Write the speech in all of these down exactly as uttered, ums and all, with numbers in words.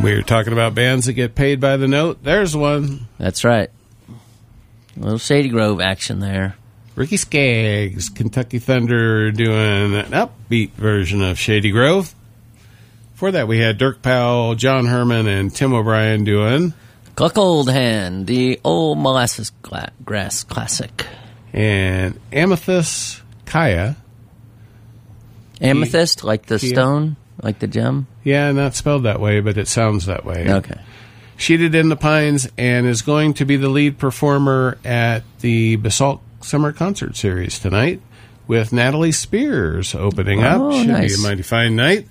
We were talking about bands that get paid by the note. There's one. That's right. A little Shady Grove action there. Ricky Skaggs, Kentucky Thunder, doing an upbeat version of Shady Grove. Before that, we had Dirk Powell, John Herman, and Tim O'Brien doing Cluck Old Hand, the old molasses gla- grass classic. And Amethyst Kaya. Amethyst, like the Kia. stone, like the gem? Yeah, not spelled that way, but it sounds that way. Okay. Sheeted in the Pines, and is going to be the lead performer at the Basalt Summer Concert Series tonight with Natalie Spears opening Oh, up. Should nice. be a mighty fine night.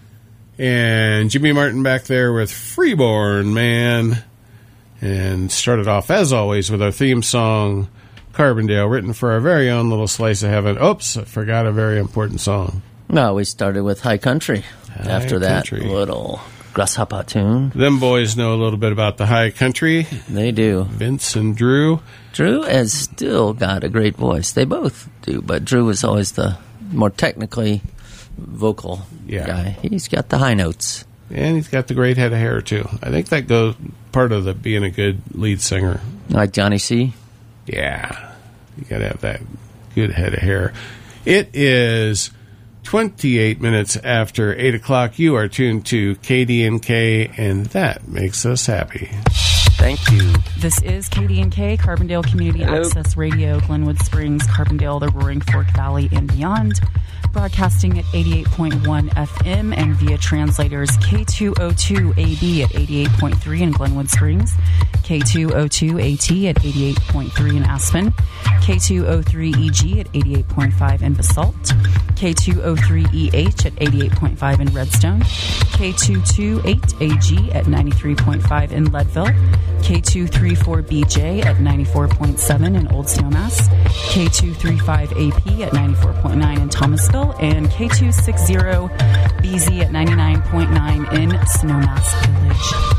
And Jimmy Martin back there with Freeborn Man. And started off, as always, with our theme song, Carbondale, written for our very own little slice of heaven. Oops, I forgot a very important song. No, we started with High Country High after that Country. little grasshopper tune. Them boys know a little bit about the high country. They do. Vince and Drew. Drew has still got a great voice. They both do, but Drew is always the more technically vocal Yeah. guy. He's got the high notes. And he's got the great head of hair, too. I think that goes part of the being a good lead singer. Like Johnny C. Yeah. You got to have that good head of hair. It is twenty-eight minutes after eight o'clock. You are tuned to K D N K, and that makes us happy. Thank you. This is K D N K, Carbondale Community Hello. Access Radio, Glenwood Springs, Carbondale, the Roaring Fork Valley, and beyond. Broadcasting at eighty-eight point one F M and via translators K two oh two A B at eighty-eight point three in Glenwood Springs, K two oh two A T at eighty-eight point three in Aspen, K two oh three E G at eighty-eight point five in Basalt, K two oh three E H at eighty-eight point five in Redstone, K two twenty-eight A G at ninety-three point five in Leadville, K two thirty-four B J at ninety-four point seven in Old Snowmass, K two thirty-five A P at ninety-four point nine in Thomasville, and K two sixty B Z at ninety-nine point nine in Snowmass Village.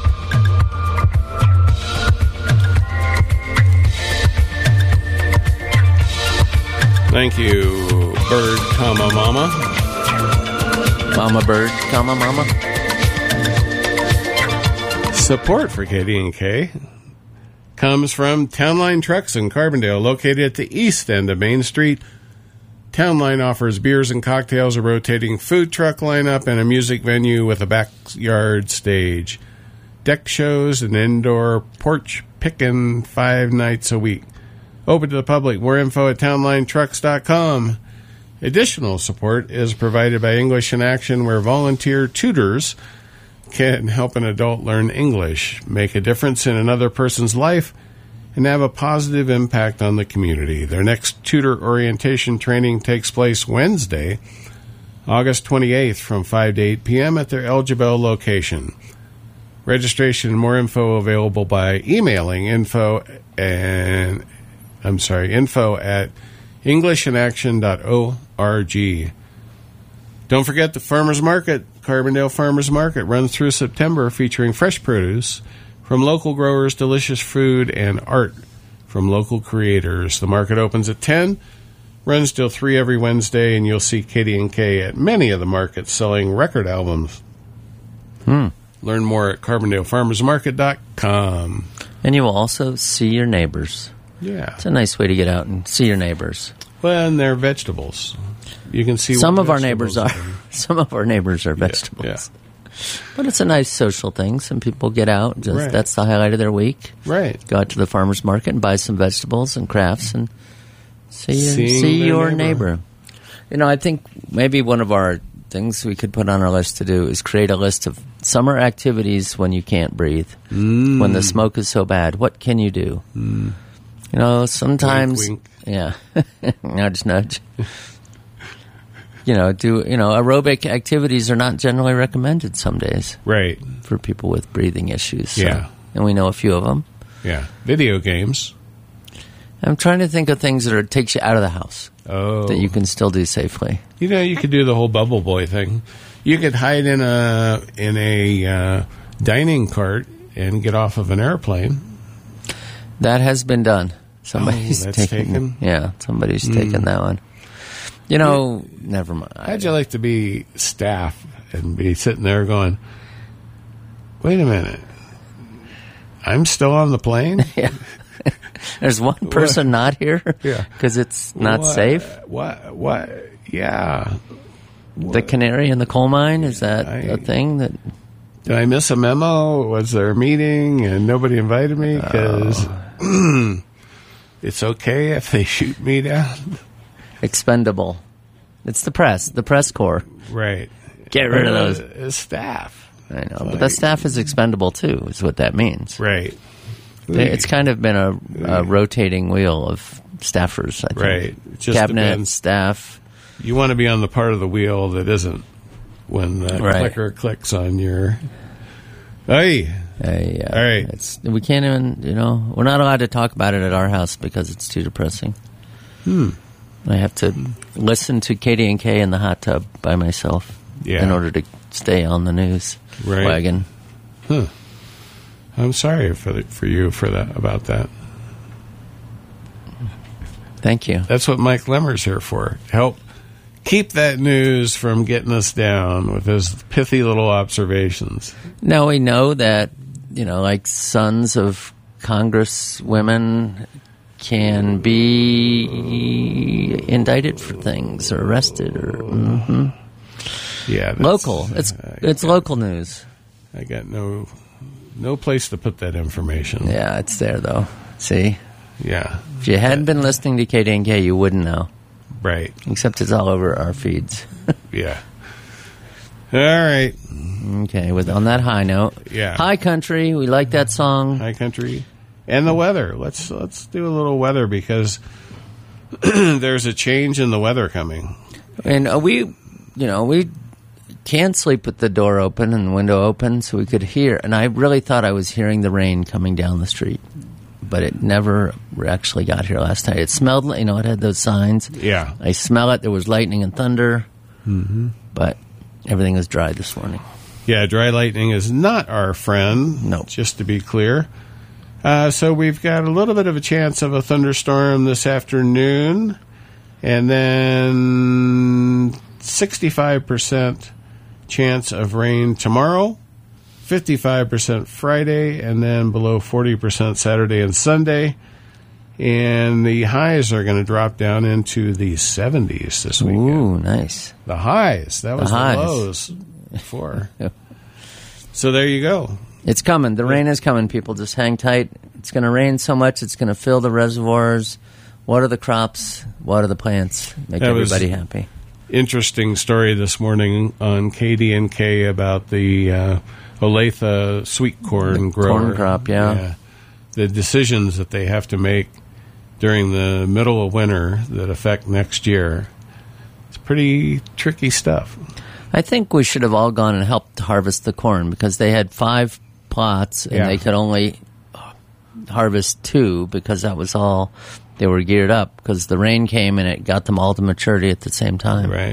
Thank you, Bird, comma, Mama. Mama Bird, comma, Mama. Support for K D N K comes from Townline Trucks in Carbondale, located at the east end of Main Street. Townline offers beers and cocktails, a rotating food truck lineup, and a music venue with a backyard stage. Deck shows and indoor porch picking five nights a week. Open to the public. More info at townline trucks dot com. Additional support is provided by English in Action, where volunteer tutors can help an adult learn English, make a difference in another person's life, and have a positive impact on the community. Their next tutor orientation training takes place Wednesday, August twenty-eighth from five to eight p.m. at their El Jabel location. Registration and more info available by emailing info and I'm sorry, info at english in action dot org. Don't forget the Farmers Market, Carbondale Farmers Market, runs through September, featuring fresh produce from local growers, delicious food, and art from local creators. The market opens at ten, runs till three every Wednesday, and you'll see K D N K at many of the markets selling record albums. Hmm. Learn more at carbondale farmers market dot com. And you will also see your neighbors. Yeah. It's a nice way to get out and see your neighbors. Well, and they're vegetables. You can see Some what of our neighbors are. vegetables Some of our neighbors are Yeah, vegetables. yeah. But it's a nice social thing. Some people get out. Just Right. That's the highlight of their week. Right. Go out to the farmer's market and buy some vegetables and crafts and see your, Seeing see their your neighbor. neighbor. You know, I think maybe one of our things we could put on our list to do is create a list of summer activities when you can't breathe, Mm. when the smoke is so bad. What can you do? Mm. You know, sometimes, Wink, yeah, nudge, nudge. You know, do you know aerobic activities are not generally recommended some days, Right. for people with breathing issues. So, Yeah. and we know a few of them. Yeah. Video games. I'm trying to think of things that are, takes you out of the house Oh. that you can still do safely. You know, you could do the whole Bubble Boy thing. You could hide in a in a uh, dining cart and get off of an airplane. That has been done. Somebody's Oh, that's taken, taken? Yeah, somebody's Mm. taken that one. You know, never mind. How'd you like to be staff and be sitting there going, Wait a minute. I'm still on the plane? Yeah. There's one person What? not here Yeah. because it's not What? safe. What? What? Yeah. The canary in the coal mine, is that I- a thing that... Did I miss a memo? Was there a meeting and nobody invited me? Because Oh. it's okay if they shoot me down. Expendable. It's the press, the press corps. Right. Get rid of Or those. the- the staff. I know, Like- but the staff is expendable too, is what that means. Right. It's kind of been a, a rotating wheel of staffers, I think. Right. It just Cabinet, depends. staff. You want to be on the part of the wheel that isn't when the Right. clicker clicks on your... Hey. Hey, uh, All right. It's, we can't even, you know, we're not allowed to talk about it at our house because it's too depressing. Hmm. I have to listen to Katie and Kay in the hot tub by myself Yeah. in order to stay on the news Right. wagon. Huh. I'm sorry for the, for you for that about that. Thank you. That's what Mike Lemmer's here for. Help keep that news from getting us down with his pithy little observations. Now we know that, you know, like sons of Congress women can be indicted for things or arrested or hmm Yeah, that's- local. It's I it's got- local news. I got no no place to put that information. Yeah, it's there though. See, Yeah, if you hadn't been listening to K D and K, you wouldn't know. right. Except it's all over our feeds. Yeah. All right. Okay, with on that high note, Yeah. High Country, we like that song. High country and the weather. Let's let's do a little weather because there's a change in the weather coming. And uh, we, you know, we can sleep with the door open and the window open so we could hear. And I really thought I was hearing the rain coming down the street, but it never actually got here last night. It smelled, you know, it had those signs. Yeah. I smell it. There was lightning and thunder, Mm-hmm. but everything was dry this morning. Yeah, dry lightning is not our friend. No. Just to be clear. Uh, so we've got a little bit of a chance of a thunderstorm this afternoon, and then sixty-five percent chance of rain tomorrow, fifty-five percent Friday, and then below forty percent Saturday and Sunday. And the highs are going to drop down into the seventies this weekend. Ooh, nice. The highs. That was the, highs. lows before. So there you go. It's coming. The rain is coming, people. Just hang tight. It's going to rain so much, it's going to fill the reservoirs, water the crops, water the plants, make That was- everybody happy. Interesting story this morning on K D N K about the uh, Olathe sweet corn The grower. corn crop, yeah. The decisions that they have to make during the middle of winter that affect next year. It's pretty tricky stuff. I think we should have all gone and helped harvest the corn because they had five plots and Yeah. they could only harvest two because that was all they were geared up because the rain came and it got them all to maturity at the same time. Right.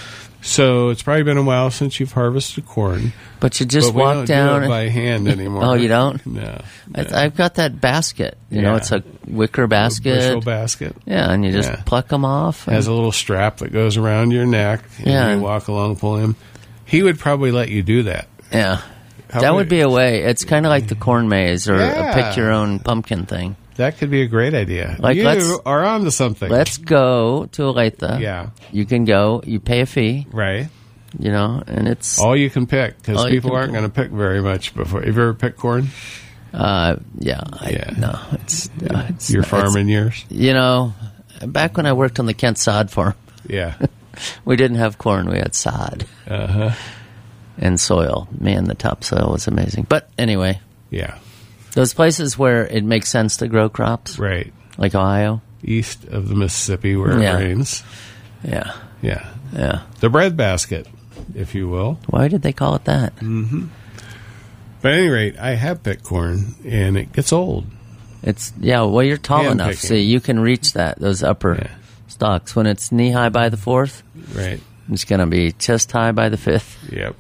So it's probably been a while since you've harvested corn. But you just but we walk don't down. do it by hand anymore. Oh, you don't? No. I, I've got that basket. You know, Yeah. it's a wicker A basket. bushel basket. Yeah, and you just Yeah. pluck them off. and- Has a little strap that goes around your neck. And Yeah. you walk along, pull him. He would probably let you do that. yeah. How That would- would be a way. It's kind of like the corn maze or Yeah. a pick your own pumpkin thing. That could be a great idea. Like, you let's- are on to something. Let's go to Olathe. Yeah. You can go. You pay a fee, Right. you know, and it's All you can pick because All you people can aren't pick. going to pick very much before. Have you ever picked corn? uh, yeah, I, Yeah. no, it's, uh, it's Your it's- farming years? You know, back when I worked on the Kent sod farm, Yeah. we didn't have corn. We had sod Uh huh. and soil. Man, the topsoil was amazing. But anyway, Yeah. those places where it makes sense to grow crops, Right. like Ohio. East of the Mississippi where Yeah. it rains. Yeah, Yeah. yeah. The bread basket, if you will. Why did they call it that? But at any rate, I have picked corn, and it gets old. It's yeah. Well, you're tall Hand enough, picking. so you can reach that those upper Yeah. stalks. When it's knee high by the fourth, Right. it's going to be chest high by the fifth. Yep.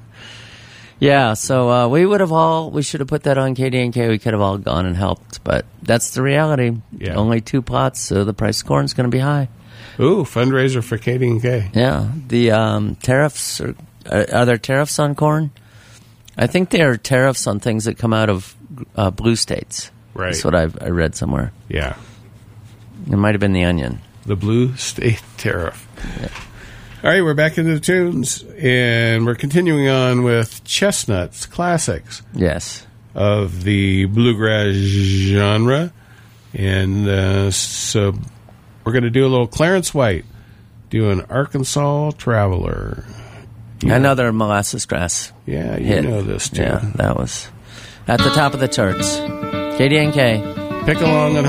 Yeah. So uh, we would have all we should have put that on K D N K. We could have all gone and helped, but that's the reality. Yeah. Only two plots, so the price of corn is going to be high. Ooh, fundraiser for Katie and K. Yeah. The um, tariffs are, are are there tariffs on corn? I think there are tariffs on things that come out of uh, blue states. Right. That's what I've, I read somewhere. Yeah. It might have been the onion. The blue state tariff. Yeah. All right, we're back into the tunes, and we're continuing on with Chestnuts classics Yes. of the bluegrass genre. And uh, so we're going to do a little Clarence White doing Arkansas Traveler. You Another know. molasses grass. Yeah, you hit. know this, too. Yeah, that was at the top of the charts. K D N K. Pick along and